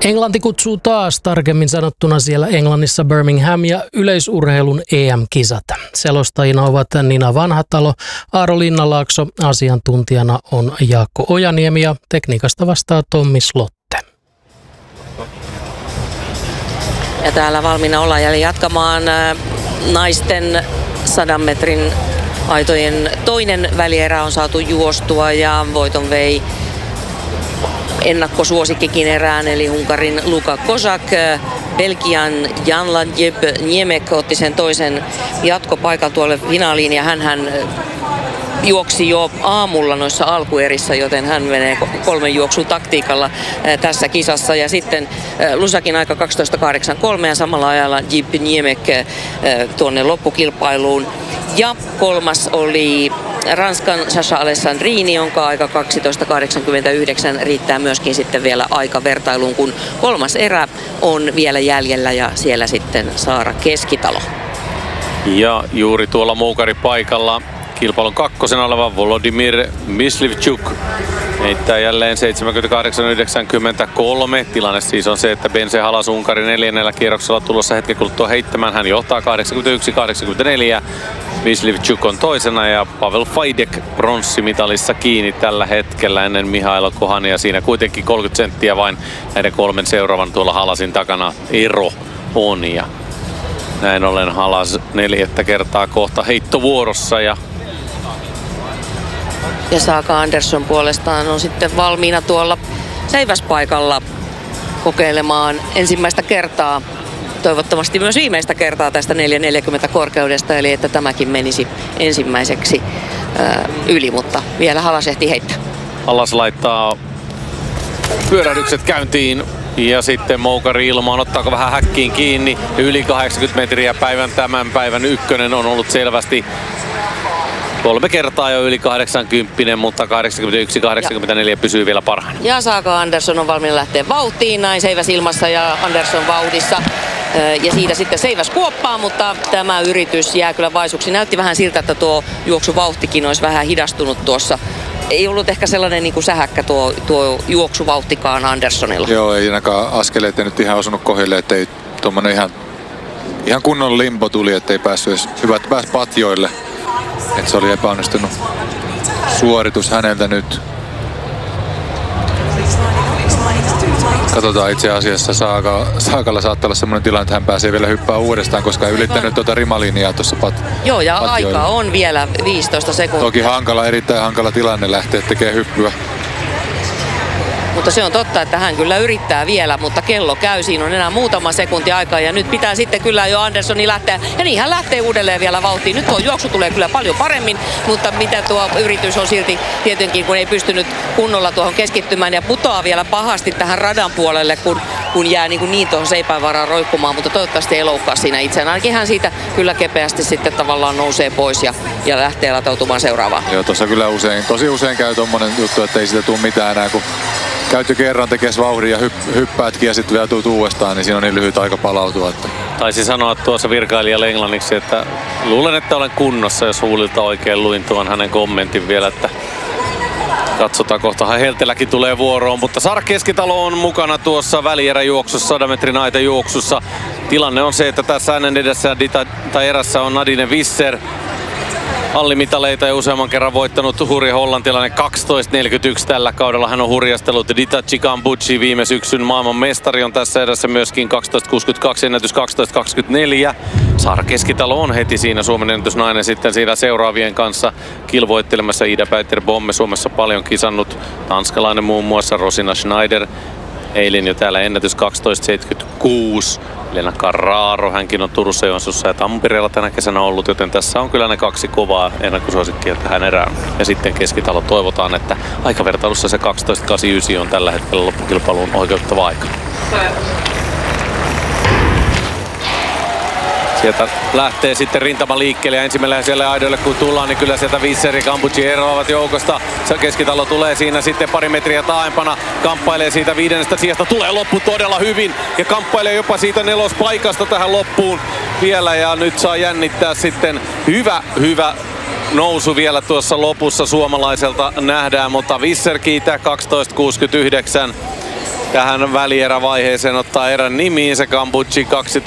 Englanti kutsuu taas, tarkemmin sanottuna siellä Englannissa Birmingham ja yleisurheilun EM-kisat. Selostajina ovat Nina Vanhatalo, Aaro Linnanlaakso, asiantuntijana on Jaakko Ojaniemi ja tekniikasta vastaa Tommi Slotte. Ja täällä valmiina ollaan jälleen jatkamaan naisten 100 metrin aitojen toinen välierä on saatu juostua ja voiton vei ennakkosuosikkikin erään, eli Unkarin Luka Kozak. Belgian Jan-Lajeb Niemek otti sen toisen jatkopaikan tuolle finaaliin ja hän juoksi jo aamulla noissa alkuerissä, joten hän menee 3 juoksun taktiikalla tässä kisassa. Ja sitten Lusakin aika 12.83 ja samalla ajalla Jib Niemek tuonne loppukilpailuun. Ja kolmas oli Ranskan Sasha Alessandrini, jonka aika 12.89 riittää myöskin sitten vielä aikavertailuun, kun kolmas erä on vielä jäljellä ja siellä sitten Saara Keskitalo. Ja juuri tuolla muukaripaikalla kilpailun kakkosen oleva Volodymyr Myslivchuk heittää jälleen 78.93. Tilanne siis on se, että Bense Halas Unkari 4. kierroksella tulossa hetken kuluttua heittämään. Hän johtaa 81.84. Myslivchuk on toisena ja Pavel Fajdek pronssimitalissa kiinni tällä hetkellä ennen Mihailo Kohania. Siinä kuitenkin 30 senttiä vain näiden 3 seuraavan tuolla Halasin takana ero on. Ja näin ollen Halas 4. kertaa kohta heittovuorossa ja Saga Andersson puolestaan on sitten valmiina tuolla seiväspaikalla kokeilemaan ensimmäistä kertaa, toivottavasti myös viimeistä kertaa tästä 4.40 korkeudesta, eli että tämäkin menisi ensimmäiseksi yli, mutta vielä Halas ehtii heittää. Halas laittaa pyörähdykset käyntiin ja sitten moukari ilmaan, ottaako vähän häkkiin kiinni. Yli 80 metriä tämän päivän ykkönen on ollut selvästi 3 kertaa jo yli 80, mutta 81-84 pysyy vielä parhaana. Ja Saga Andersson on valmiina lähteä vauhtiin, näin seiväs ilmassa ja Andersson vauhdissa. Ja siitä sitten seiväs kuoppaa, mutta tämä yritys jää kyllä vaisuksi. Näytti vähän siltä, että tuo juoksuvauhtikin olisi vähän hidastunut tuossa. Ei ollut ehkä sellainen niin kuin sähäkkä tuo juoksuvauhtikaan Anderssonilla. Joo, ei ainakaan askeleet nyt ihan osunut kohdille, ettei tuommoinen ihan kunnon limbo tuli, ettei päässyt edes hyvät patjoille. Että se oli epäonnistunut suoritus häneltä nyt. Katsotaan itse asiassa, Saakalla saattaa olla semmoinen tilanne, että hän pääsee vielä hyppää uudestaan, koska ei ylittänyt tuota rimalinjaa tuossa Joo, ja patjoilla. Aika on vielä 15 sekuntia. Toki erittäin hankala tilanne lähteä tekemään hyppyä. Mutta se on totta, että hän kyllä yrittää vielä, mutta kello käy. Siinä on enää muutama sekunti aikaa ja nyt pitää sitten kyllä jo Anderssoni lähteä. Ja niin hän lähtee uudelleen vielä vauhtiin. Nyt tuo juoksu tulee kyllä paljon paremmin, mutta mitä tuo yritys on silti tietenkin, kun ei pystynyt kunnolla tuohon keskittymään ja putoaa vielä pahasti tähän radan puolelle, kun jää niin tuohon seipäänvaraan roikkumaan, mutta toivottavasti ei loukkaa siinä itseään. Ainakin hän siitä kyllä kepeästi sitten tavallaan nousee pois ja lähtee latautumaan seuraavaan. Joo, tuossa kyllä tosi usein käy tommonen juttu, että ei siitä tule mitään enää, kun käyt jo kerran tekes vauhdin ja hyppäätkin ja sitten vielä tuut uudestaan, niin siinä on niin lyhyt aika palautua. Että taisi sanoa tuossa virkailijalle englanniksi, että luulen, että olen kunnossa, jos huulilta oikein luin tuon hänen kommentin vielä, että katsotaan kohtahan Helteläkin tulee vuoroon, mutta Saara Keskitalo on mukana tuossa välieräjuoksussa, 100 metrin aitajuoksussa. Tilanne on se, että tässä hänen edessä erässä on Nadine Visser. Allimitaleita ja useamman kerran voittanut hurja hollantilainen 12.41 tällä kaudella. Hän on hurjastellut Ditachi Kambuchi, viime syksyn maailman mestari on tässä edessä myöskin 12.62, ennätys 12.24. Saara Keskitalo on heti siinä Suomen ennätysnainen sitten siinä seuraavien kanssa kilvoittelemassa. Ida Päiter-Bomme Suomessa paljon kisannut, tanskalainen muun muassa Rosina Schneider. Eilen jo täällä ennätys 12.76. Lena Carraro, hänkin on Turussa, Joensuussa ja Tampereella tänä kesänä ollut, joten tässä on kyllä ne 2 kovaa ennakkosuosikkia tähän erään. Ja sitten Keskitalo toivotaan, että aikavertailussa se 12.89 on tällä hetkellä loppukilpailuun oikeuttava aika. Sieltä lähtee sitten rintama liikkeelle ja ensimmäinen siellä aidoille kun tullaan, niin kyllä sieltä Visser ja Kambuchi eroavat joukosta. Keskitalo tulee siinä sitten pari metriä taaempana, kamppailee siitä 5. sijasta, tulee loppu todella hyvin ja kamppailee jopa siitä 4. paikasta tähän loppuun vielä ja nyt saa jännittää sitten hyvä nousu vielä tuossa lopussa suomalaiselta nähdään, mutta Visser kiitää 12.69. tähän välierävaiheeseen ottaa erän nimiinsä. Cambucci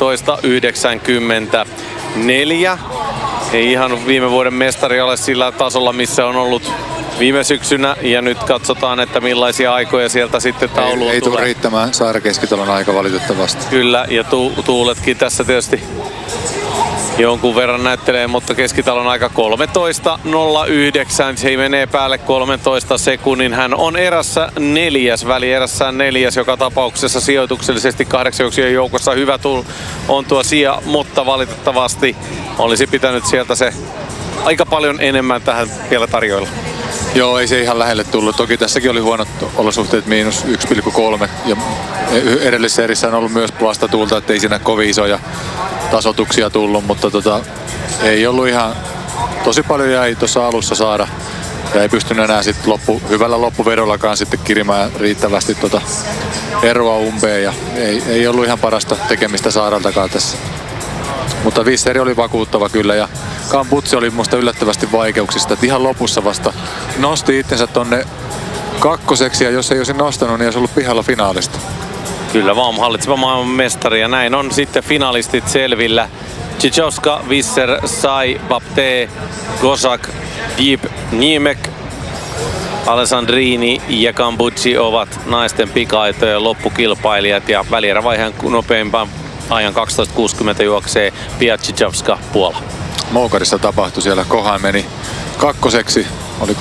12.94. Ei ihan viime vuoden mestari ole sillä tasolla, missä on ollut viime syksynä, ja nyt katsotaan, että millaisia aikoja sieltä sitten tauluun ei tulee. Tule riittämään Saara Keskitalon aika valitettavasti. Kyllä, ja tuuletkin tässä tietysti jonkun verran näyttelee, mutta Keskitalon aika 13.09. Se menee päälle 13 sekunnin. Hän on erässä neljäs, välierässään neljäs, joka tapauksessa sijoituksellisesti 8 joukossa hyvä on tuo sija, mutta valitettavasti olisi pitänyt sieltä se aika paljon enemmän tähän vielä tarjoilla. Joo, ei se ihan lähelle tullut. Toki tässäkin oli huonot olosuhteet, -1,3. Ja edellisessä erissä on ollut myös vastatuulta, ettei siinä kovin isoja tasoituksia tullut, mutta ei ollut ihan... Tosi paljon jäi tuossa alussa saada. Ja ei pystynyt enää hyvällä loppuvedollakaan sitten kirimään riittävästi eroa umpeen. Ja ei ollut ihan parasta tekemistä Saaraltakaan tässä. Mutta Visseri oli vakuuttava kyllä, ja Cambucci oli musta yllättävästi vaikeuksista. Että ihan lopussa vasta nosti itsensä tonne kakkoseksi, ja jos ei olisi nostanut, niin olisi ollut pihalla finaalista. Kyllä vaan, hallitseva maailman mestari, ja näin on sitten finalistit selvillä. Chichowska, Visser, Sai, Baptiste, Kozak, Jib, Niemek, Alessandrini ja Cambucci ovat naisten pika-aitojen loppukilpailijat, ja välierävaiheen nopeimpan ajan 12.60 juoksee Pia Chichowska, Puola. Moukarissa tapahtui siellä. Kohan meni kakkoseksi. Oliko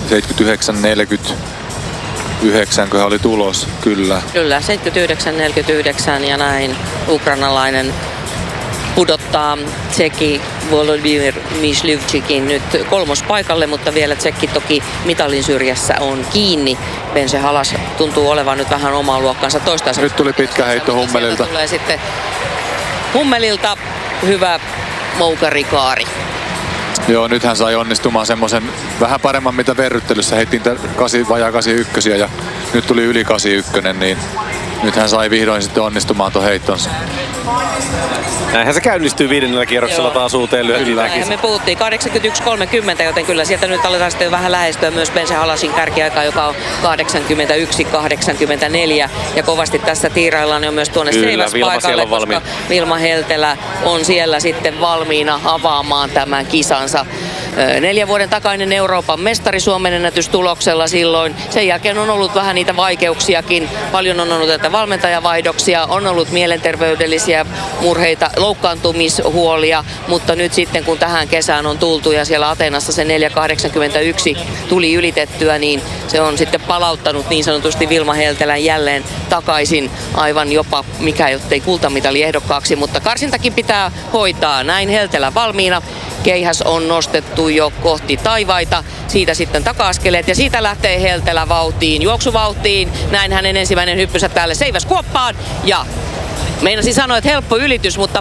79.49, kun oli tulos? Kyllä. Kyllä, 79.49 ja näin ukrainalainen pudottaa tsekki Volodymyr Myslivčikin nyt kolmospaikalle, mutta vielä tsekki toki mitalin syrjässä on kiinni. Bence Halas tuntuu olevan nyt vähän omaa luokkansa toistaiseksi. Nyt tuli pitkä heitto Hummelilta. Tulee sitten Hummelilta hyvä moukarikaari. Joo, nyt hän sai onnistumaan semmoisen vähän paremman mitä verryttelyssä. Heitti vajaa 81 ja nyt tuli yli 81, niin nyt hän sai vihdoin sitten onnistumaan tuon heittonsa. Näinhän se käynnistyy 5. kierroksella taas uuteen lyöntiin. Me puhuttiin 81.30, joten kyllä sieltä nyt aletaan sitten vähän lähestyä myös Bence Halasin kärkiaikaa, joka on 81.84. Ja kovasti tässä tiiraillaan jo myös tuonne seiväspaikalle, koska Vilma Heltelä on siellä sitten valmiina avaamaan tämän kisansa. 4 vuoden takainen Euroopan mestari Suomen ennätystuloksella silloin. Sen jälkeen on ollut vähän niitä vaikeuksiakin. Paljon on ollut näitä valmentajavaihdoksia, on ollut mielenterveydellisiä murheita, loukkaantumishuolia, mutta nyt sitten kun tähän kesään on tultu ja siellä Ateenassa se 4.81 tuli ylitettyä, niin se on sitten palauttanut niin sanotusti Vilma Heltelän jälleen takaisin aivan jopa mikä jottei kultamitali ehdokkaaksi, mutta karsintakin pitää hoitaa. Näin Heltelä valmiina. Keihäs on nostettu jo kohti taivaita, siitä sitten taka-askeleet ja siitä lähtee Heltelä vauhtiin, juoksuvauhtiin. Näin hänen ensimmäinen hyppysä täällä seiväskuoppaan ja meinasin sanoa, että helppo ylitys, mutta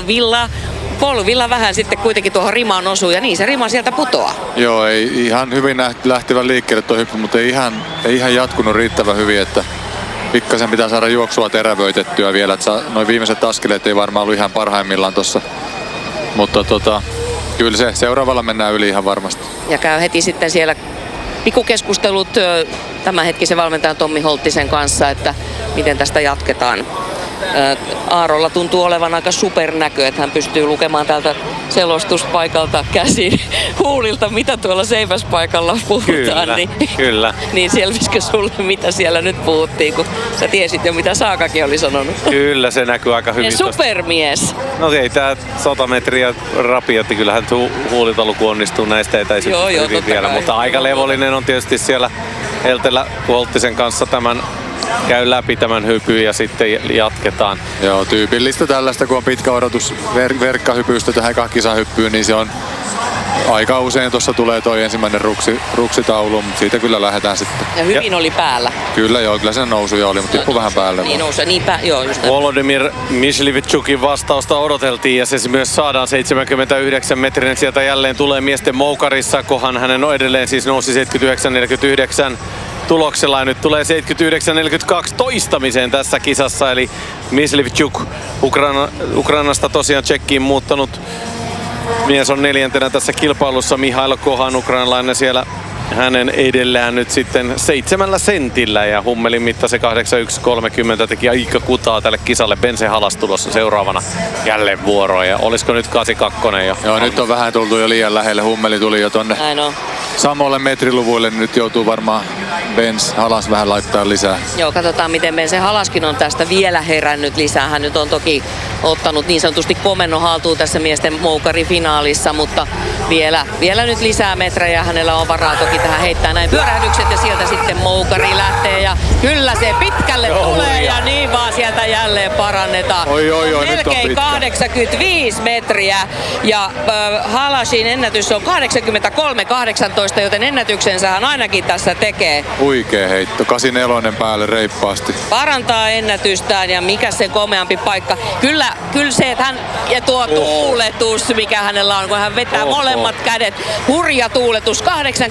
polvilla vähän sitten kuitenkin tuohon rimaan osuu ja niin se rima sieltä putoaa. Joo, ei ihan hyvin lähtivän liikkeelle tuo hyppy, mutta ei ihan jatkunut riittävän hyvin, että pikkasen pitää saada juoksua terävöitettyä vielä, että noin viimeiset askeleet ei varmaan ollut ihan parhaimmillaan tuossa, mutta kyllä se seuraavalla mennään yli ihan varmasti. Ja käy heti sitten siellä pikukeskustelut tämänhetkisen valmentajan Tommi Holttisen kanssa, että miten tästä jatketaan. Aarolla tuntuu olevan aika supernäkö, että hän pystyy lukemaan täältä selostuspaikalta käsin huulilta, mitä tuolla seiväspaikalla puhutaan. Kyllä. Niin selvisikö sulle, mitä siellä nyt puhuttiin, kun sä tiesit jo, mitä Saakakin oli sanonut? Kyllä, se näkyy aika hyvin. Supermies! No ei, tää 100 metriä rapiotti, kyllähän huulilta luku onnistuu näistä etäisyyksistä hyvin vielä, kai. Mutta aika levollinen on tietysti siellä Heltelä Holttisen kanssa käy läpi tämän hypyn ja sitten jatketaan. Joo, tyypillistä tällaista, kun on pitkä odotus verkkahypystä tähän kisahyppyyn, niin se on aika usein tuossa tulee toi ensimmäinen ruksitaulu, mutta siitä kyllä lähdetään sitten. Ja hyvin oli päällä. Kyllä joo, kyllä sen nousuja oli, mutta tippui vähän päälle. Niin nousu, joo just näin. Volodymyr Myslivčikin vastausta odoteltiin ja se myös saadaan 79 metrinen. Sieltä jälleen tulee miesten moukarissa, kohan hänen edelleen siis nousi 79.49 tuloksella ja nyt tulee 79.42 toistamiseen tässä kisassa, eli Myslivčuk Ukrainasta tosiaan Tšekkiin muuttanut mies on 4. tässä kilpailussa. Mihailo Kohan, ukrainalainen siellä hänen edellään nyt sitten 7 sentillä ja Hummelin mitta se 81.30 teki aika kutaa tälle kisalle. Bense Halas tulossa seuraavana jälleen vuoroon ja olisiko nyt 82 jo? Joo, nyt on vähän tultu jo liian lähelle. Hummeli tuli jo tonne samoille metriluvuille, niin nyt joutuu varmaan Benz Halas vähän laittaa lisää. Joo, katsotaan miten Bense Halaskin on tästä vielä herännyt lisää. Hän nyt on toki ottanut niin sanotusti komennon haltuun tässä miesten moukarifinaalissa, mutta vielä nyt lisää metrejä. Hänellä on varaa toki tähän heittää näin pyörähdykset ja sieltä sitten moukari lähtee ja kyllä se pitkälle tulee ja niin vaan sieltä jälleen parannetaan. Oi, melkein 85 metriä ja Halasin ennätys on 83.18, joten ennätyksensä hän ainakin tässä tekee. Huikea heitto, 84 päälle reippaasti. Parantaa ennätystään ja mikä se komeampi paikka. Kyllä se, että hän ja tuo tuuletus, mikä hänellä on, kun hän vetää molemmat kädet. Hurja tuuletus,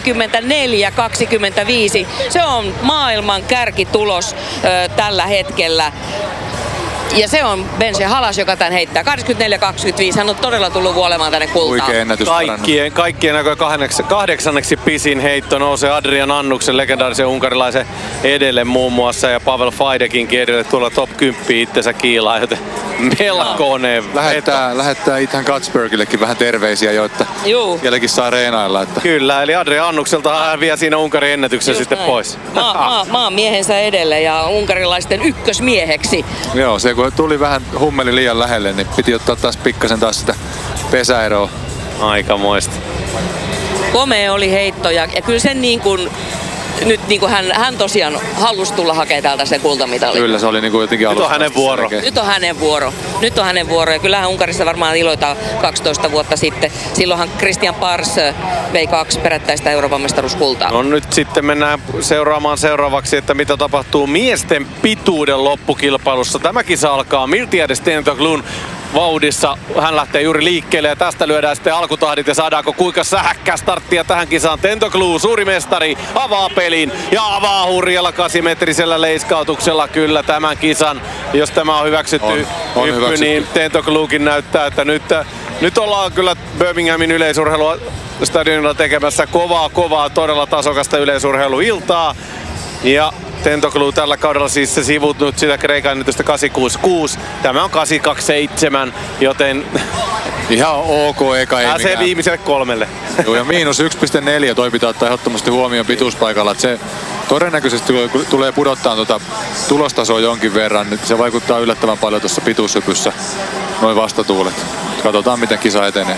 84.25. Se on maailman kärkitulos tällä hetkellä. Ja se on Bense Halas, joka tän heittää. 84.25. Hän on todella tullut vuolemaan tänne kultaan. Huikea ennätys. Kaikkien näköjään 8. pisin heitto nousee Adrian Annuksen legendaarisen unkarilaisen edelle muun muassa. Ja Pavel Faidekinkin edelle tuolla top 10 itsensä kiilaa, joten melkoinen lähettää Ethan Katzbergillekin vähän terveisiä jo, että sielläkin saa reenailla. Että. Kyllä, eli Adrian Annukselta hän vie siinä Unkarin ennätyksen just sitten näin. Pois. Maan miehensä edelle ja unkarilaisten ykkösmieheksi. Joo, se kun tuli vähän Hummeli liian lähelle, niin piti ottaa taas pikkasen taas sitä pesäeroa. Aikamoista. Komea oli heitto ja kyllä sen niin kuin nyt niin kuin hän tosiaan halusi tulla hakemaan täältä sen kultamitalin. Kyllä se oli niin kuin jotenkin alusta. Nyt on hänen vuoro. Nyt on hänen vuoro. Ja kyllähän Unkarissa varmaan iloitaan 12 vuotta sitten. Silloinhan Christian Pars vei 2 perättäistä Euroopan mestaruuskultaa. No nyt sitten mennään seuraamaan seuraavaksi, että mitä tapahtuu miesten pituuden loppukilpailussa. Tämä kisa alkaa Miltiades Tentoglun vauhdissa. Hän lähtee juuri liikkeelle ja tästä lyödään sitten alkutahdit ja saadaanko kuinka sähäkkää starttia tähän kisaan. Tentoglu, suuri mestari, avaa pelin ja avaa hurjalla 8-metrisellä leiskautuksella kyllä tämän kisan. Jos tämä on hyväksytty hyppy, niin Tentoglukin näyttää, että nyt ollaan kyllä Birminghamin yleisurheilustadionilla tekemässä kovaa, todella tasokasta yleisurheiluiltaa. Ja Tentoglu tällä kaudella siis se sivuttanut sitä Kreikan ennätystä 866. Tämä on 827, joten ihan ok eka ei pääsee mikään viimeiselle 3. Joo, ja -1.4 toi pitää ottaa ehdottomasti huomioon pituuspaikalla. Että se todennäköisesti tulee pudottaa tulostasoa jonkin verran. Se vaikuttaa yllättävän paljon tuossa pituushypyssä, noin vastatuulet. Katsotaan miten kisa etenee.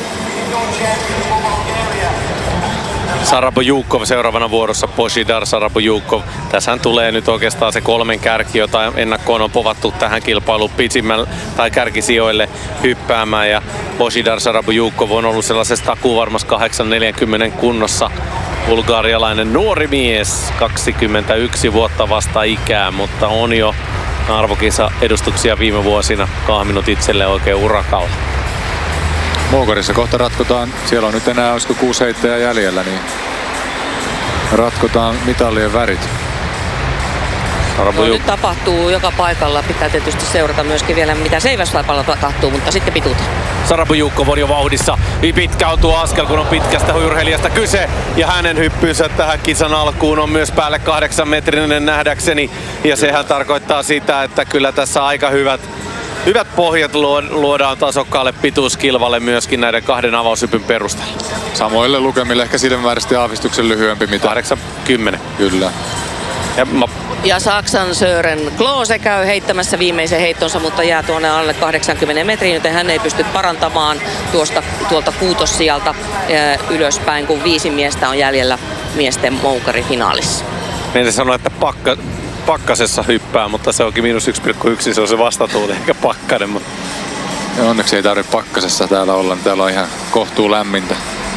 Sarabojukov seuraavana vuorossa, Božidar Sarabojukov. Tässähän tulee nyt oikeastaan se 3 kärki, jota ennakkoon on povattu tähän kilpailuun pisimmällä tai kärkisijoille hyppäämään. Ja Božidar Sarabojukov on ollut sellaisessa takuuvarmassa 8.40 kunnossa. Bulgarialainen nuori mies, 21 vuotta vasta ikää, mutta on jo arvokisa edustuksia viime vuosina kahminut itselleen oikein urakalla. Moukarissa kohta ratkotaan, siellä on nyt enää olisiko 6 heittäjää jäljellä, niin ratkotaan mitallien värit. Nyt tapahtuu joka paikalla, pitää tietysti seurata myöskin vielä mitä seiväslaipalla tapahtuu, mutta sitten pituutta. Sarabojukov on jo vauhdissa, pitkä on tuo askel, kun on pitkästä urheilijasta kyse. Ja hänen hyppynsä tähän kisan alkuun on myös päälle 8-metrinen nähdäkseni. Ja sehän tarkoittaa sitä, että kyllä tässä aika hyvät pohjat luodaan tasokkaalle pituuskilvalle myöskin näiden 2 avaushypyn perusteella. Samoille lukemille ehkä silmämääräisesti aavistuksen lyhyempi mitä. 80. Kyllä. Ja Saksan Sören Klose käy heittämässä viimeisen heittonsa, mutta jää tuonne alle 80 metriin, joten hän ei pysty parantamaan tuolta kuutossijalta ylöspäin, kun 5 miestä on jäljellä miesten moukarifinaalissa. Meidän sanoi, että pakkasessa hyppää, mutta se onkin -1.1, se on se vastatuuli eikä pakkanen. Mutta ja onneksi ei tarvitse pakkasessa täällä olla, täällä on ihan kohtuu lämmintä.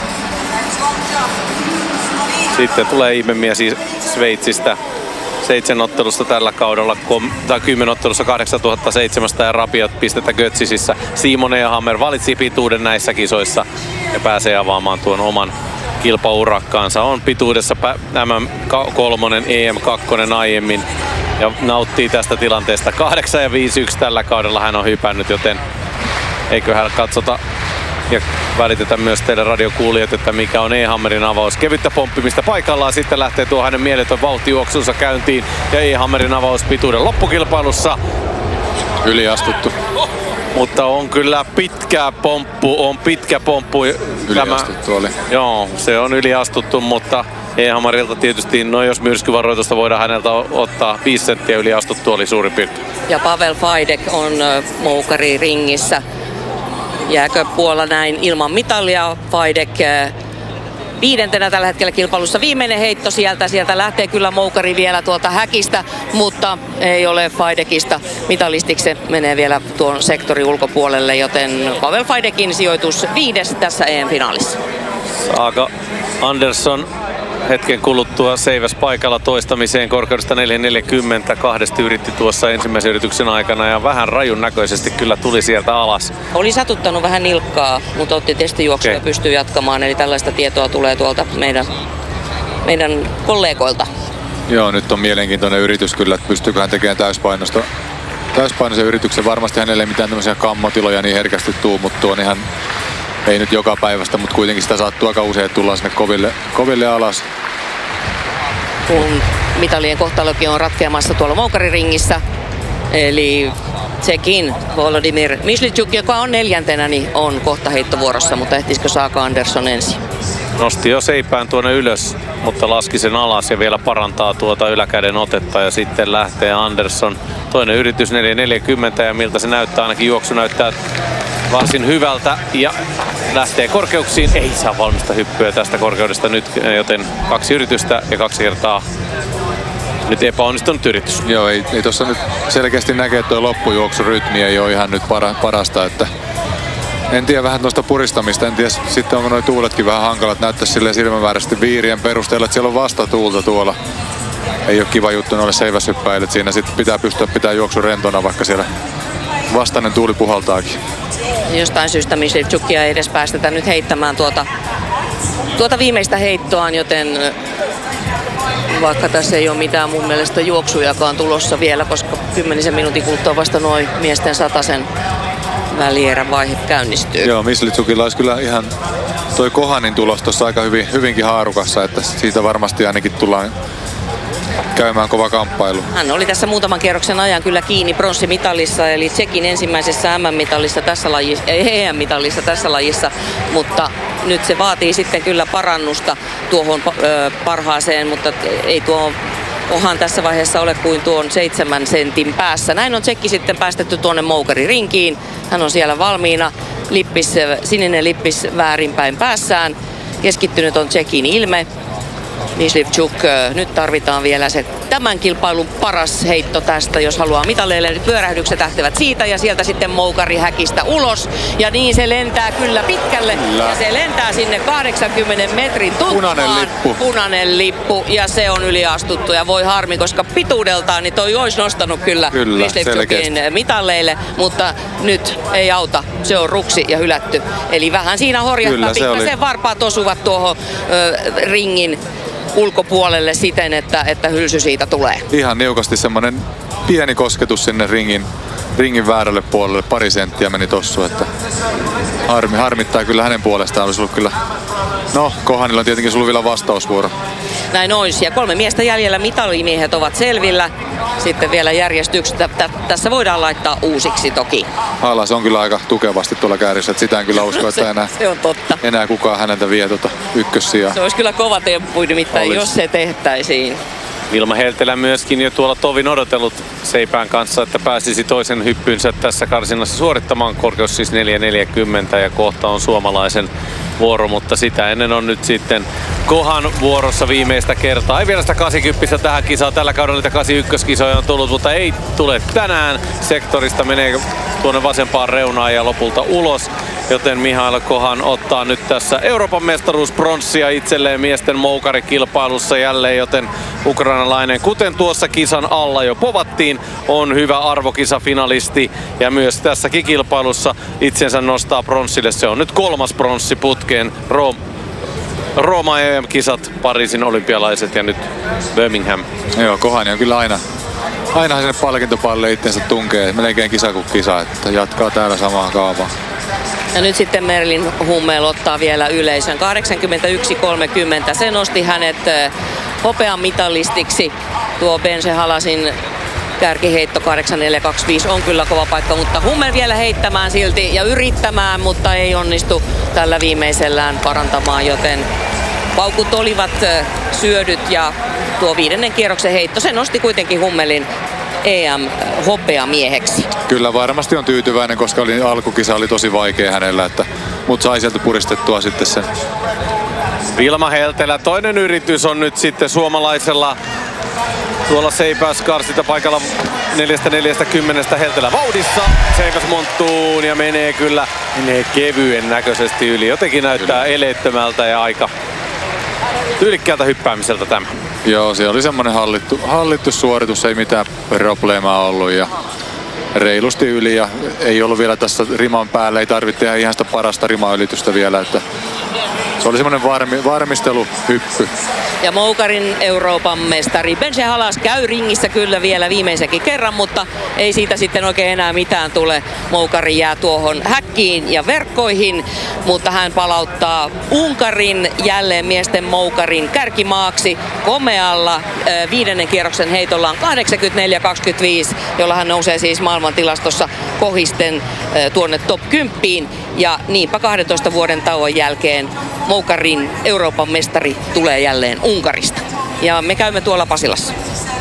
Sitten tulee ihmemies Sveitsistä. 7 ottelusta tällä kaudella, tai 10 ottelussa 8700 ja rapiot pistettä Götzisissä. Simon Ehammer valitsi pituuden näissä kisoissa ja pääsee avaamaan tuon oman kilpaurakkaansa. On pituudessa MM3, EM2 aiemmin ja nauttii tästä tilanteesta. 8 ja 5-1 tällä kaudella hän on hypännyt, joten eiköhän katsota ja välitetä myös teille radiokuulijat, että mikä on E-Hammerin avaus. Kevyttä pomppimista paikallaan, sitten lähtee tuo hänen mieletön vauhtijuoksunsa käyntiin ja E-Hammerin avaus pituuden loppukilpailussa. Yliastuttu. Mutta on kyllä pitkä pomppu. Yliastuttu oli. Joo, se on yliastuttu, mutta E-Hammarilta tietysti, no jos myrskyvaroitusta voidaan häneltä ottaa, 5 senttiä yliastuttu oli suurin piirtein. Ja Pavel Fajdek on moukari ringissä. Jääkö Puola näin ilman mitalia? Fajdek 5. tällä hetkellä kilpailussa. Viimeinen heitto sieltä lähtee kyllä moukari vielä tuolta häkistä, mutta ei ole Fajdekista mitalistiksi. Se menee vielä tuon sektorin ulkopuolelle, joten Pavel Fajdekin sijoitus 5. tässä EM-finaalissa. Saaka Andersson hetken kuluttua seiväs paikalla toistamiseen korkeudesta 4.40. 2 yritti tuossa ensimmäisen yrityksen aikana ja vähän rajun näköisesti kyllä tuli sieltä alas. Oli satuttanut vähän nilkkaa, mutta otti testijuoksuja ja pystyy jatkamaan. Eli tällaista tietoa tulee tuolta meidän kollegoilta. Joo, nyt on mielenkiintoinen yritys kyllä, että pystyykö hän tekemään täyspainoisen yrityksen. Varmasti hänelle ei mitään tämmöisiä kammotiloja niin herkästi tuu, mutta tuo on ihan, ei nyt joka päivästä, mutta kuitenkin sitä sattuu aika usein, tullaan sinne koville alas. Kun mitalien kohtalokin on ratkeamassa tuolla moukariringissä. Eli Tsekin Volodymyr Myslychuk, joka on 4. niin on kohta heittovuorossa, mutta ehtisikö Saaka Andersson ensin? Nosti jo seipään tuonne ylös, mutta laski sen alas ja vielä parantaa tuota yläkäden otetta ja sitten lähtee Andersson. Toinen yritys 4.40 ja miltä se näyttää, ainakin juoksu näyttää varsin hyvältä ja lähtee korkeuksiin. Ei saa valmista hyppyä tästä korkeudesta nyt, joten 2 yritystä ja 2 kertaa nyt epäonnistunut yritys. Joo, ei tuossa nyt selkeästi näkee, että tuo loppujuoksurytmi ei ole ihan nyt parasta, että en tiedä vähän tuosta puristamista, en tiedä sitten onko nuo tuuletkin vähän hankalat, näyttäisi silleen silmämääräisesti viirien perusteella, että siellä on vastatuulta tuolla. Ei ole kiva juttu noille seiväshyppäille, siinä sitten pitää pystyä pitää juoksu rentona, vaikka siellä vastainen tuuli puhaltaakin. Jostain syystä Myslychukia ei edes päästetä nyt heittämään tuota viimeistä heittoaan, joten vaikka tässä ei ole mitään mun mielestä juoksujakaan tulossa vielä, koska 10 minuutin kuluttua vasta noin miesten 100 välierän vaihe käynnistyy. Joo, Myslychukilla olisi kyllä ihan toi Kohanin tulos tuossa aika hyvinkin haarukassa, että siitä varmasti ainakin tullaan käymään kova kamppailu. Hän oli tässä muutaman kierroksen ajan kyllä kiinni pronssimitalissa, eli Tsekin ensimmäisessä MM-mitallissa tässä lajissa, EM-mitallissa tässä lajissa, mutta nyt se vaatii sitten kyllä parannusta tuohon parhaaseen, mutta ei tuo Kohan tässä vaiheessa ole kuin tuon 7 sentin päässä. Näin on Tsekki sitten päästetty tuonne moukaririnkiin. Hän on siellä valmiina, sininen lippis väärinpäin päässään. Keskittynyt on Tsekin ilme. Myslychuk, nyt tarvitaan vielä se tämän kilpailun paras heitto tästä, jos haluaa mitaleille. Pyörähdykset lähtevät siitä ja sieltä sitten moukari häkistä ulos. Ja niin se lentää kyllä pitkälle. Ja se lentää sinne 80 metrin tutmaan. Punainen lippu. Ja se on yliastuttu. Ja voi harmi, koska pituudeltaan niin toi olisi nostanut kyllä Myslychukin mitaleille. Mutta nyt ei auta. Se on ruksi ja hylätty. Eli vähän siinä horjattaa. Pikkasen varpaat osuvat tuohon ringin ulkopuolelle siten, että hylsy siitä tulee. Ihan niukasti semmoinen pieni kosketus sinne ringin väärälle puolelle, 2 senttiä meni tossu, että harmittaa kyllä hänen puolestaan. Olisi ollut kyllä, no Kohanilla on tietenkin sulla vielä vastausvuoro. Näin olisi, ja 3 miestä jäljellä, mitalimiehet ovat selvillä. Sitten vielä järjestykset, tässä voidaan laittaa uusiksi toki. Alas on kyllä aika tukevasti tuolla käärissä, että sitä en kyllä usko, että se on totta. Enää kukaan häneltä vie ykkössijaa. Se olisi kyllä kova temppu nimittäin, jos se tehtäisiin. Vilma Heltelä myöskin jo tuolla tovin odotellut seipään kanssa, että pääsisi toisen hyppynsä tässä karsinnassa suorittamaan. Korkeus siis 4.40 ja kohta on suomalaisen vuoro, mutta sitä ennen on nyt sitten Kohan vuorossa viimeistä kertaa. Ei vielä sitä 80 tähän kisaan. Tällä kaudella niitä 81-kisoja on tullut, mutta ei tule tänään. Sektorista menee tuonne vasempaan reunaan ja lopulta ulos. Joten Mihail Kohan ottaa nyt tässä Euroopan mestaruuspronssia itselleen miesten moukarikilpailussa jälleen, joten ukrainalainen, kuten tuossa kisan alla jo povattiin, on hyvä arvokisafinalisti ja myös tässäkin kilpailussa itsensä nostaa pronssille. Se on nyt 3. pronssi putkeen. Rooma EM-kisat, Pariisin olympialaiset ja nyt Birmingham. Joo, Kohani on kyllä aina sinne palkintopalle itsensä tunkee, melkein kisa kuin kisa, että jatkaa täällä samaan kaavaan. Ja nyt sitten Merlin Hummel ottaa vielä yleisön. 81-30. Se nosti hänet hopean mitallistiksi. Tuo Bense Halasin kärkiheitto 8425 on kyllä kova paikka, mutta Hummel vielä heittämään silti ja yrittämään, mutta ei onnistu tällä viimeisellään parantamaan, joten paukut olivat syödyt ja tuo 5. kierroksen heitto, se nosti kuitenkin Hummelin EM-hopeamieheksi. Kyllä varmasti on tyytyväinen, koska alkukisa oli tosi vaikea hänellä, mutta sai sieltä puristettua sitten sen. Vilma Heltelä, toinen yritys on nyt sitten suomalaisella tuolla Seipäs karsita paikalla 4.40 Heltelä vauhdissa. Seipäs monttuun ja menee kevyen näköisesti yli. Jotenkin näyttää eleettömältä ja aika tyylikkäältä hyppäämiseltä tämä. Joo, se oli semmoinen hallittu suoritus, ei mitään probleemaa ollut ja reilusti yli ja ei ollut vielä tässä riman päällä, ei tarvitse tehdä ihan sitä parasta rimaylitystä vielä, että se oli semmoinen varmisteluhyppy. Ja Moukarin Euroopan mestari Bense Halas käy ringissä kyllä vielä viimeisenkin kerran, mutta ei siitä sitten oikein enää mitään tule. Moukari jää tuohon häkkiin ja verkkoihin, mutta hän palauttaa Unkarin jälleen miesten Moukarin kärkimaaksi komealla 5. kierroksen heitollaan 84-25, jolla hän nousee siis maailmantilastossa kohisten tuonne top 10. Ja niinpä 12 vuoden tauon jälkeen Moukarin Euroopan mestari tulee jälleen Unkarista. Ja me käymme tuolla Pasilassa.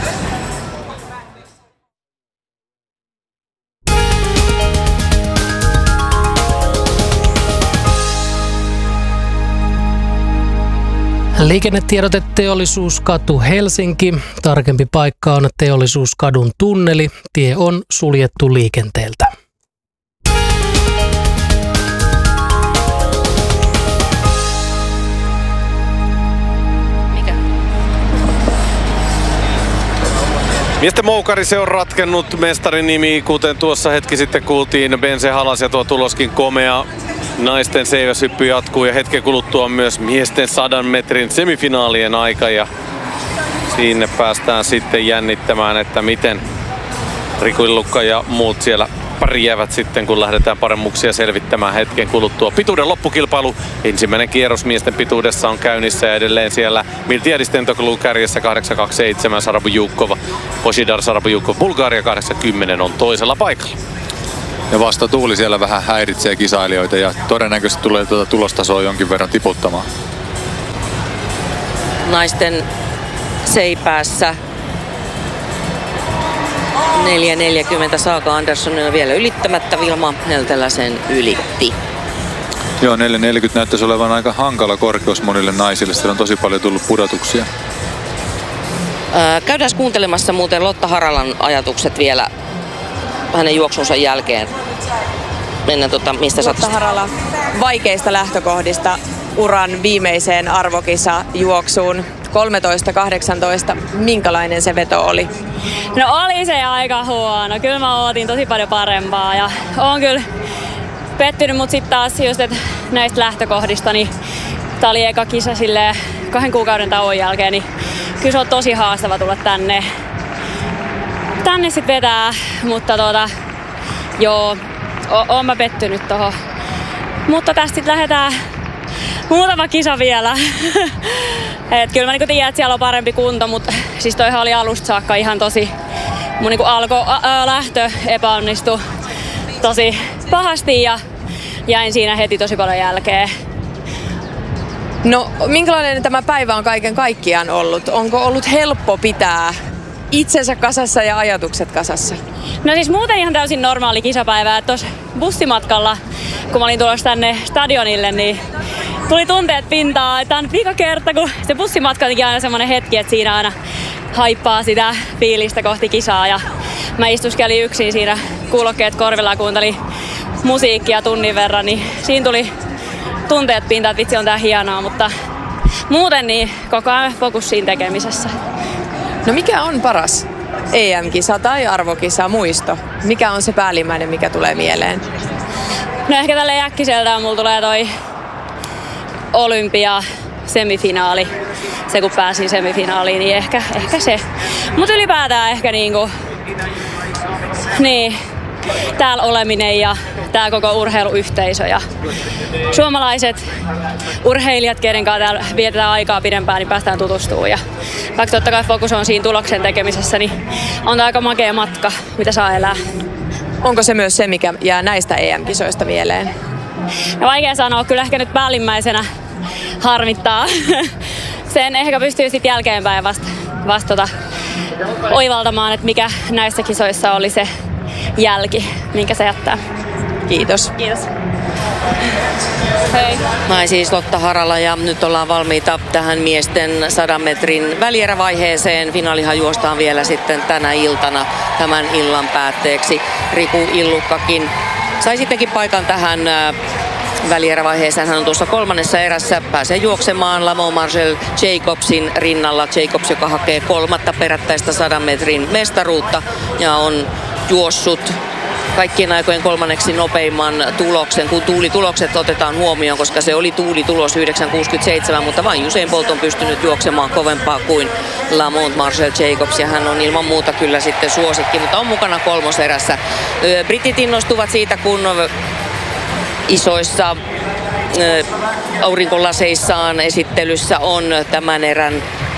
Liikennetiedote Teollisuuskatu Helsinki. Tarkempi paikka on Teollisuuskadun tunneli. Tie on suljettu liikenteeltä. Miesten moukari, se on ratkennut mestarin nimi, kuten tuossa hetki sitten kuultiin, Bense Halas ja tuo tuloskin komea. Naisten seiväshyppy jatkuu ja hetken kuluttua myös miesten 100 metrin semifinaalien aika ja sinne päästään sitten jännittämään, että miten Riku Illukka ja muut siellä pärjäävät sitten, kun lähdetään paremmuksia selvittämään hetken kuluttua. Pituuden loppukilpailu. Ensimmäinen kierros miesten pituudessa on käynnissä ja edelleen siellä Miltiadis Tentoglou kärjessä 827 Sarabujukova. Božidar Sarabujukov Bulgaria 80 on toisella paikalla. Ja vastatuuli siellä vähän häiritsee kisailijoita ja todennäköisesti tulee tuota tulostasoa jonkin verran tiputtamaan. Naisten seipäässä 4.40 Saga Anderssonilla vielä ylittämättä. Vilma Heltelä sen ylitti. Joo, 4.40 näyttäisi olevan aika hankala korkeus monille naisille. Siellä on tosi paljon tullut pudotuksia. Käydään kuuntelemassa muuten Lotta Haralan ajatukset vielä hänen juoksunsa jälkeen. Mennään mistä Lotta Harala vaikeista lähtökohdista uran viimeiseen arvokisa-juoksuun. 13-18. Minkälainen se veto oli? No oli se aika huono. Kyllä mä ootin tosi paljon parempaa ja oon kyllä pettynyt, mutta sitten taas just, että näistä lähtökohdista, niin tää oli eka kisa silleen 2 kuukauden tauon jälkeen, niin kyllä se on tosi haastava tulla tänne sit vetää, mutta joo, oon mä pettynyt tohon. Mutta tästä sit lähdetään muutama kisa vielä. Et kyllä mä niinku tiedän, että siellä on parempi kunto, mutta siis toihan oli alusta saakka ihan tosi, mun niinku lähtö epäonnistui tosi pahasti ja jäin siinä heti tosi paljon jälkeen. No, minkälainen tämä päivä on kaiken kaikkiaan ollut? Onko ollut helppo pitää itsensä kasassa ja ajatukset kasassa? No siis muuten ihan täysin normaali kisapäivä. Tuossa bussimatkalla, kun mä olin tulossa tänne stadionille, niin tuli tunteet pintaan. Tämä on vika kerta, kun se bussimatka on aina semmoinen hetki, että siinä aina haippaa sitä fiilistä kohti kisaa. Ja mä istuskelin yksin siinä kuulokkeet korvilla ja kuuntelin musiikkia tunnin verran, niin siinä tuli tunteet pintaan, että vitsi on tää hienoa, mutta muuten niin koko ajan fokus siinä tekemisessä. No mikä on paras EM-kisa tai arvokisa muisto? Mikä on se päällimmäinen, mikä tulee mieleen? No ehkä tälle äkkiseltään mulla tulee toi olympia-semifinaali. Se kun pääsin semifinaaliin, niin ehkä se. Mutta ylipäätään ehkä niin, täällä oleminen ja tää koko urheiluyhteisö ja suomalaiset urheilijat, keiden kanssa täällä vietetään aikaa pidempään, niin päästään tutustumaan. Ja vaikka totta kai fokus on siinä tuloksen tekemisessä, niin on aika makea matka, mitä saa elää. Onko se myös se, mikä jää näistä EM-kisoista mieleen? No vaikea sanoa, kyllä ehkä nyt päällimmäisenä harmittaa. Sen ehkä pystyy sitten jälkeenpäin vasta oivaltamaan, että mikä näissä kisoissa oli se jälki, minkä se jättää. Kiitos. Kiitos. Hei. Näin siis Lotta Harala ja nyt ollaan valmiita tähän miesten 100 metrin välierävaiheeseen. Finaalihan juostaan vielä sitten tänä iltana tämän illan päätteeksi. Riku Illukkakin sai sittenkin paikan tähän välierävaiheeseen. Hän on tuossa kolmannessa erässä, pääsee juoksemaan Lamont Marshall Jacobsin rinnalla. Jacobs, joka hakee 3. perättäistä 100 metrin mestaruutta ja on juossut kaikkien aikojen 3. nopeimman tuloksen, kun tuulitulokset otetaan huomioon, koska se oli tuulitulos 9.67, mutta vain Usain Bolt on pystynyt juoksemaan kovempaa kuin Lamont Marshall Jacobs, ja hän on ilman muuta kyllä sitten suosikki, mutta on mukana 3. erässä. Britit innostuvat siitä, kun isoissa aurinkolaseissaan esittelyssä on tämän erän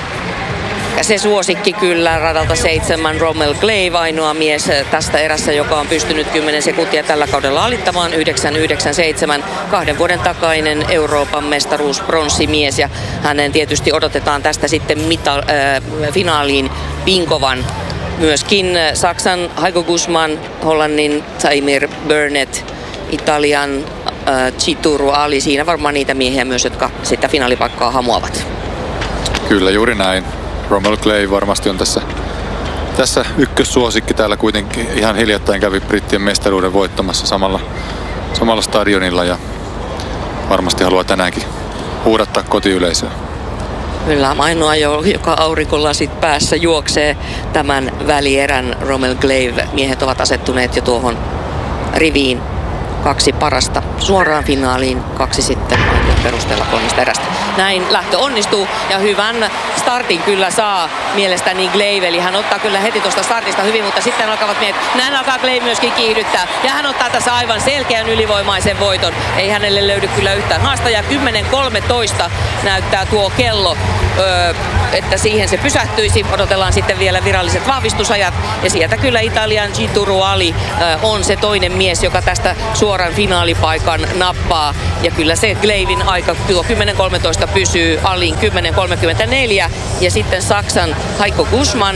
se suosikki kyllä radalta 7 Rommel Glave, ainoa mies tästä erässä, joka on pystynyt 10 sekuntia tällä kaudella alittamaan 9.97, 2 vuoden takainen Euroopan mestaruusbronssimies, ja hänen tietysti odotetaan tästä sitten finaaliin pinkovan. Myöskin Saksan Heiko Gussmann, Hollannin Taimir Burnett, Italian Chituru Ali, siinä varmaan niitä miehiä myös, jotka sitä finaalipaikkaa hamuavat. Kyllä, juuri näin. Rommel Glave varmasti on tässä ykkössuosikki. Täällä kuitenkin ihan hiljattain kävi brittien mestaruuden voittamassa samalla stadionilla ja varmasti haluaa tänäänkin huudattaa kotiyleisöä. Kyllä, ainoa, joka aurinkolasit päässä juoksee tämän välierän. Rommel Glave. Miehet ovat asettuneet jo tuohon riviin. 2 parasta suoraan finaaliin, 2 sitten perusteella 3 erästä. Näin lähtö onnistuu ja hyvän startin kyllä saa mielestäni Glave, eli hän ottaa kyllä heti tuosta startista hyvin, mutta sitten alkavat miehet, näin alkaa Glave myöskin kiihdyttää ja hän ottaa tässä aivan selkeän ylivoimaisen voiton. Ei hänelle löydy kyllä yhtään haastajaa, 10.13 näyttää tuo kello, että siihen se pysähtyisi. Odotellaan sitten vielä viralliset vahvistusajat ja sieltä kyllä Italian Chituru Ali on se toinen mies, joka tästä suoran finaalipaikan nappaa. Ja kyllä se Glavin aika tuo 10.13 pysyy, Alin 10.34 ja sitten Saksan Heiko Gussmann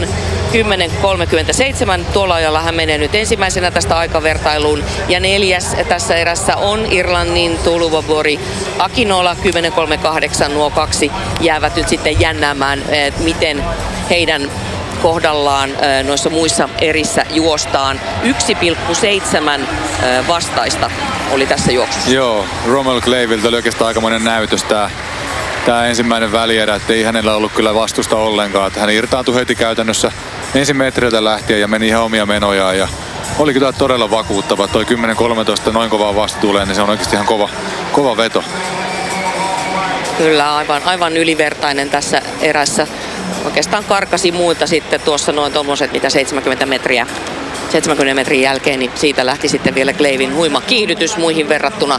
10.37. Tuolla ajalla hän menee nyt ensimmäisenä tästä aikavertailuun. Ja 4. tässä erässä on Irlannin Tuluvabori Akinola 10.38. Nuo 2 jäävät nyt sitten jännäämään, miten heidän kohdallaan noissa muissa erissä juostaan. 1.7 vastaista oli tässä juoksussa. Joo, Rommel Glavilta oli oikeastaan aikamoinen näytös tämä ensimmäinen välierä, että ei hänellä ollut kyllä vastusta ollenkaan. Että hän irtaantui heti käytännössä ensimetreiltä lähtien ja meni ihan omia menojaan. Ja oli kyllä todella vakuuttava. Toi 10.13 noin kovaa vastatuuleen, niin se on oikeasti ihan kova veto. Kyllä, aivan ylivertainen tässä erässä. Oikeastaan karkasi muilta sitten tuossa noin tommoset, mitä 70 metrin jälkeen, niin siitä lähti sitten vielä Glavin huima kiihdytys muihin verrattuna.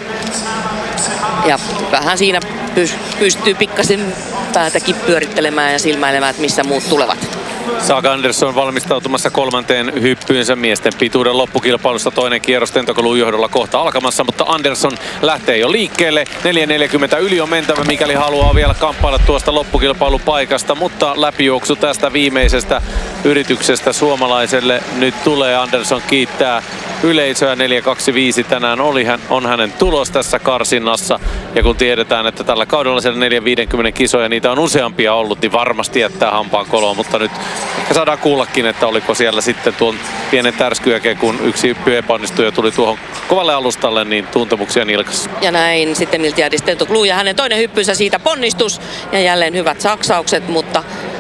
Ja vähän siinä pystyy pikkasen päätäkin pyörittelemään ja silmäilemään, että missä muut tulevat. Saga Andersson valmistautumassa 3. hyppyynsä miesten pituuden loppukilpailusta. Toinen kierros Tentokolun johdolla kohta alkamassa, mutta Andersson lähtee jo liikkeelle. 4.40 yli on mentävä, mikäli haluaa vielä kamppailla tuosta loppukilpailupaikasta, mutta läpijuoksu tästä viimeisestä yrityksestä suomalaiselle nyt tulee. Andersson kiittää yleisöä. 4.25 tänään on hänen tulos tässä karsinnassa. Ja kun tiedetään, että tällä kaudella siellä 4.50 kisoja, niitä on useampia ollut, niin varmasti jättää hampaan koloon. Mutta nyt ehkä saadaan kuullakin, että oliko siellä sitten tuon pienen tärskyjäkeen, kun yksi hyppy epäonnistui ja tuli tuohon kovalle alustalle, niin tuntemuksia nilkassa. Ja näin sitten Miltiadis Tentoglou ja hänen toinen hyppynsä siitä ponnistus. Ja jälleen hyvät saksaukset, mutta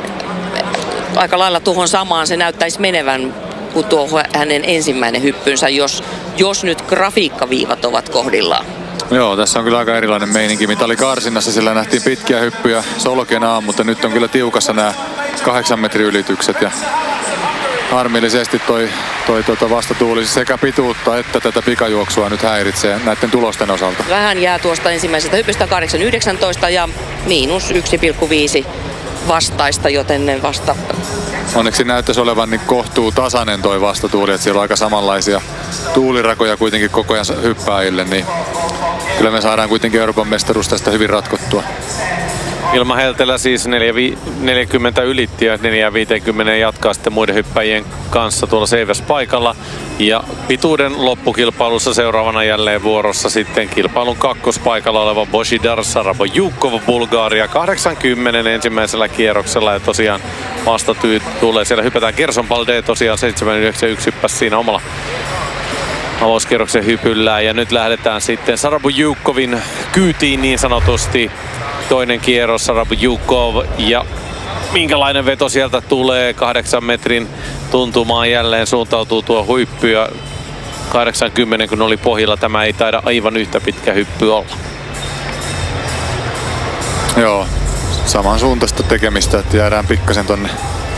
aika lailla tuohon samaan se näyttäisi menevän kuin tuo hänen ensimmäinen hyppynsä, jos nyt grafiikkaviivat ovat kohdillaan. Joo, tässä on kyllä aika erilainen meininki. Mitalikarsinnassa sillä nähtiin pitkiä hyppyjä solkenaan, mutta nyt on kyllä tiukassa nämä 8 metrin ylitykset. Ja harmillisesti toi vastatuuli sekä pituutta että tätä pikajuoksua nyt häiritsee näiden tulosten osalta. Vähän jää tuosta ensimmäisestä hypystä 8.19 ja miinus 1,5 vastaista, joten ne vasta... Onneksi näyttäisi olevan niin kohtuu tasainen toi vastatuuli, että siellä on aika samanlaisia tuulirakoja kuitenkin koko ajan hyppääjille, niin kyllä me saadaan kuitenkin Euroopan mestaruus tästä hyvin ratkottua. Ilma Heltelä siis 40 ylitti ja 4.50 jatkaa sitten muiden hyppäjien kanssa tuolla seiväspaikalla. Ja pituuden loppukilpailussa seuraavana jälleen vuorossa sitten kilpailun kakkospaikalla oleva Božidar Sarabojukov Bulgaria 80 ensimmäisellä kierroksella. Ja tosiaan tulee siellä hypätään Gerson Balde tosiaan 7.91 hyppäsi siinä omalla avauskierroksen hypyllään. Ja nyt lähdetään sitten Sarabojukovin kyytiin niin sanotusti. Toinen kierros Sarabojukov ja minkälainen veto sieltä tulee 8 metrin tuntumaan jälleen suuntautuu tuo hyppy ja 80 kun oli pohjalla tämä ei taida aivan yhtä pitkä hyppy olla. Joo, samansuuntaista tekemistä, että jäädään pikkasen tonne.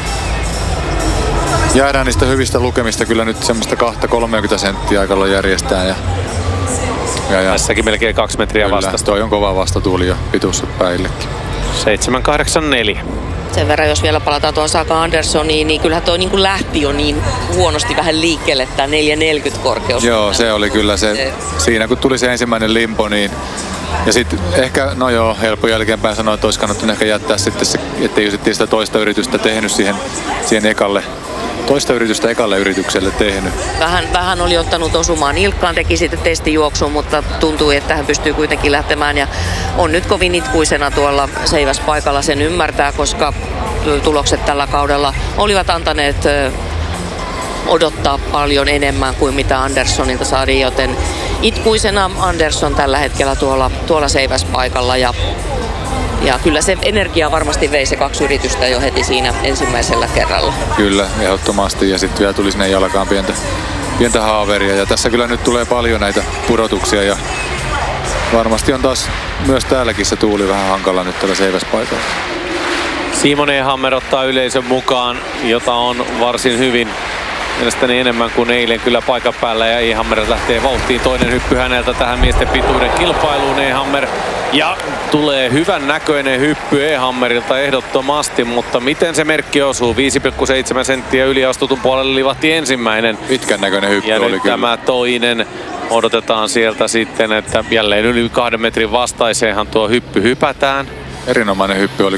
Jäädään niistä hyvistä lukemista kyllä nyt semmoista 2-30 senttiä aikalla järjestään ja tässäkin melkein 2 metriä vastasta. Toi on kova vastatuuli jo pituushyppäjillekin. 7.84. Sen verran, jos vielä palataan tuon Saka Anderssoniin, niin kyllähän toi niin kuin lähti jo niin huonosti vähän liikkeelle tämä 4.40 korkeus. Joo, se oli kyllä se. Siinä kun tuli se ensimmäinen limpo, niin ja sitten ehkä, no joo, helppo jälkeenpäin sanoa, että olisi kannattanut ehkä jättää sitten se, ettei sitten sitä toista yritystä tehnyt siihen ekalle. Toista yritystä ekalle yritykselle tehnyt. Vähän oli ottanut osumaan nilkkaan, teki sitten testijuoksun, mutta tuntui, että hän pystyy kuitenkin lähtemään ja on nyt kovin itkuisena tuolla seiväspaikalla, sen ymmärtää, koska tulokset tällä kaudella olivat antaneet odottaa paljon enemmän kuin mitä Anderssonilta saatiin, joten itkuisena Andersson tällä hetkellä tuolla seiväspaikalla ja kyllä se energia varmasti vei se 2 yritystä jo heti siinä ensimmäisellä kerralla. Kyllä, ehdottomasti. Ja sitten vielä tuli sinne jalkaan pientä haaveria. Ja tässä kyllä nyt tulee paljon näitä pudotuksia. Ja varmasti on taas myös täälläkin se tuuli vähän hankala nyt tällä seiväspaikalla. Simon Ehammer ottaa yleisön mukaan, jota on varsin hyvin. Mielestäni enemmän kuin eilen kyllä paikan päällä ja Ehammer lähtee vauhtiin. Toinen hyppy häneltä tähän miesten pituuden kilpailuun. Ehammer ja tulee hyvän näköinen hyppy Ehammerilta ehdottomasti, mutta miten se merkki osuu? 5,7 senttiä yliastutun puolelle livahti ensimmäinen. Pitkän näköinen hyppy ja oli nyt kyllä. Tämä toinen odotetaan sieltä sitten, että jälleen yli 2 metrin vastaiseenhan tuo hyppy hypätään. Erinomainen hyppy oli